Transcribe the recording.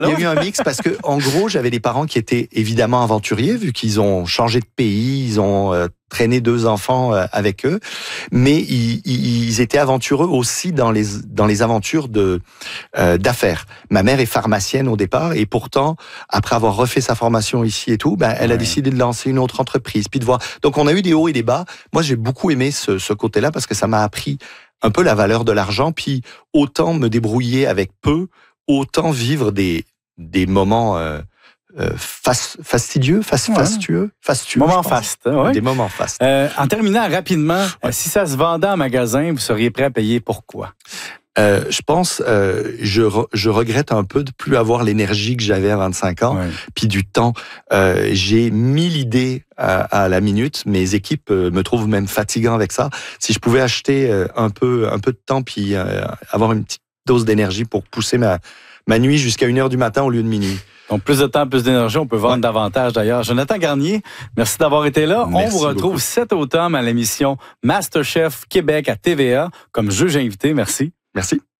Il y a eu un mix parce que, en gros, j'avais des parents qui étaient évidemment aventuriers, vu qu'ils ont changé de pays, ils ont traîné 2 enfants avec eux, mais ils étaient aventureux aussi dans les aventures d'affaires. Ma mère est pharmacienne au départ, et pourtant, après avoir refait sa formation ici et tout, elle a décidé de lancer une autre entreprise, puis de voir. Donc, on a eu des hauts et des bas. Moi, j'ai beaucoup aimé ce côté-là parce que ça m'a appris un peu la valeur de l'argent, puis autant me débrouiller avec peu, autant vivre des moments fastueux. Moments fastes. Ouais. Des moments fastes. En terminant rapidement, si ça se vendait en magasin, vous seriez prêt à payer pour quoi? Je pense, je regrette un peu de plus avoir l'énergie que j'avais à 25 ans, puis du temps. J'ai 1000 idées à la minute. Mes équipes me trouvent même fatigant avec ça. Si je pouvais acheter un peu de temps, puis avoir une petite dose d'énergie pour pousser ma nuit jusqu'à 1h du matin au lieu de minuit. Donc, plus de temps, plus d'énergie, on peut vendre davantage d'ailleurs. Jonathan Garnier, merci d'avoir été là. Merci on vous retrouve beaucoup. cet automne à l'émission MasterChef Québec à TVA comme juge invité. Merci. Merci.